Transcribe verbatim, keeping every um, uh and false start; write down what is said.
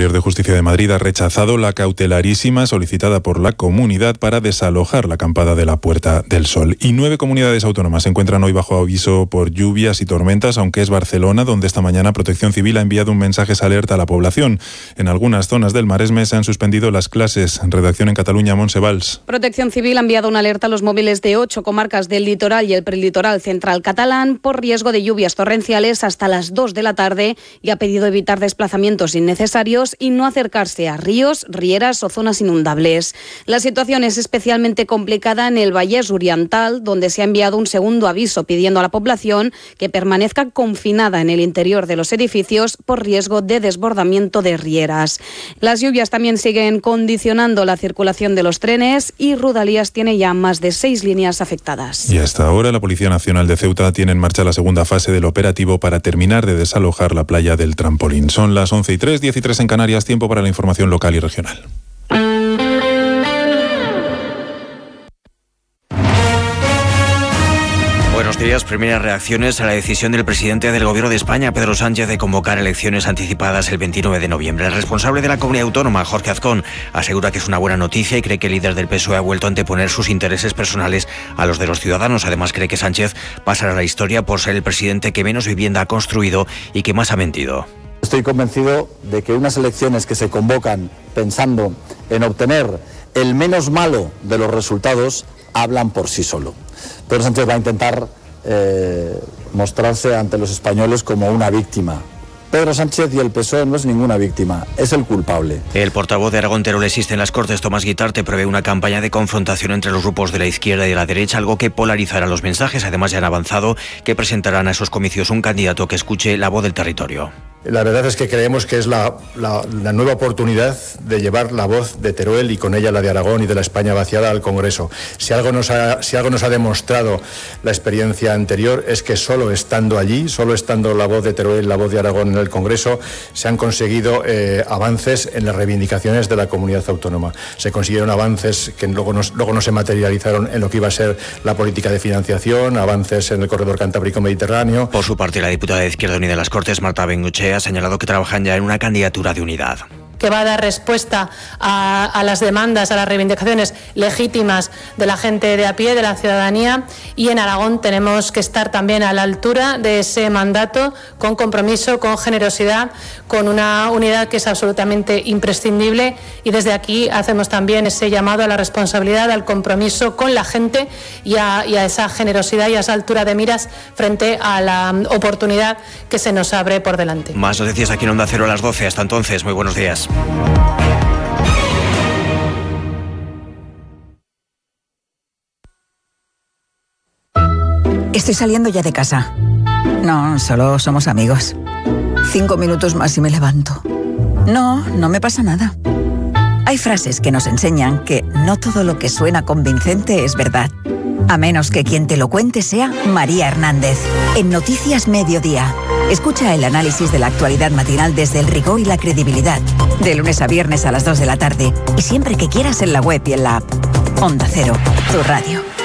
Superior de Justicia de Madrid ha rechazado la cautelarísima solicitada por la comunidad para desalojar la acampada de la Puerta del Sol. Y nueve comunidades autónomas se encuentran hoy bajo aviso por lluvias y tormentas, aunque es Barcelona donde esta mañana Protección Civil ha enviado un mensaje de alerta a la población. En algunas zonas del Maresme se han suspendido las clases. Redacción en Cataluña, Montse Valls. Protección Civil ha enviado una alerta a los móviles de ocho comarcas del litoral y el prelitoral central catalán por riesgo de lluvias torrenciales hasta las dos de la tarde y ha pedido evitar desplazamientos innecesarios y no acercarse a ríos, rieras o zonas inundables. La situación es especialmente complicada en el Vallès Oriental, donde se ha enviado un segundo aviso pidiendo a la población que permanezca confinada en el interior de los edificios por riesgo de desbordamiento de rieras. Las lluvias también siguen condicionando la circulación de los trenes y Rodalies tiene ya más de seis líneas afectadas. Y hasta ahora la Policía Nacional de Ceuta tiene en marcha la segunda fase del operativo para terminar de desalojar la playa del Trampolín. Son las once y tres, diez y tres en Canarias, tiempo para la información local y regional. Buenos días. Primeras reacciones a la decisión del presidente del Gobierno de España, Pedro Sánchez, de convocar elecciones anticipadas el veintinueve de noviembre. El responsable de la comunidad autónoma, Jorge Azcón, asegura que es una buena noticia y cree que el líder del P S O E ha vuelto a anteponer sus intereses personales a los de los ciudadanos. Además, cree que Sánchez pasará a la historia por ser el presidente que menos vivienda ha construido y que más ha mentido. Estoy convencido de que unas elecciones que se convocan pensando en obtener el menos malo de los resultados hablan por sí solo. Pedro Sánchez va a intentar eh, mostrarse ante los españoles como una víctima. Pedro Sánchez y el P S O E no es ninguna víctima, es el culpable. El portavoz de Aragón Teruel existe en las Cortes, Tomás Guitarte, prevé una campaña de confrontación entre los grupos de la izquierda y de la derecha, algo que polarizará los mensajes. Además, ya han avanzado que presentarán a esos comicios un candidato que escuche la voz del territorio. La verdad es que creemos que es la, la, la nueva oportunidad de llevar la voz de Teruel y con ella la de Aragón y de la España vaciada al Congreso. Si algo nos ha, si algo nos ha demostrado la experiencia anterior es que solo estando allí, solo estando la voz de Teruel y la voz de Aragón en el Congreso, se han conseguido eh, avances en las reivindicaciones de la comunidad autónoma. Se consiguieron avances que luego, nos, luego no se materializaron en lo que iba a ser la política de financiación, avances en el corredor Cantábrico-Mediterráneo. Por su parte, la diputada de Izquierda Unida en las Cortes, Marta Bengoechea, ha señalado que trabajan ya en una candidatura de unidad. Que va a dar respuesta a, a las demandas, a las reivindicaciones legítimas de la gente de a pie, de la ciudadanía, y en Aragón tenemos que estar también a la altura de ese mandato, con compromiso, con generosidad, con una unidad que es absolutamente imprescindible, y desde aquí hacemos también ese llamado a la responsabilidad, al compromiso con la gente y a, y a esa generosidad y a esa altura de miras frente a la oportunidad que se nos abre por delante. Más noticias aquí en Onda Cero a las doce. Hasta entonces, muy buenos días. Estoy saliendo ya de casa. No, solo somos amigos. Cinco minutos más y me levanto. No, no me pasa nada. Hay frases que nos enseñan que no todo lo que suena convincente es verdad. A menos que quien te lo cuente sea María Hernández. En Noticias Mediodía. Escucha el análisis de la actualidad matinal desde el rigor y la credibilidad. De lunes a viernes a las dos de la tarde. Y siempre que quieras en la web y en la app. Onda Cero, tu radio.